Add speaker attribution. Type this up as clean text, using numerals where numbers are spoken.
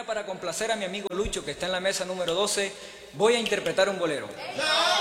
Speaker 1: manera, para complacer a mi amigo Lucho, que está en la mesa número 12, voy a interpretar un bolero.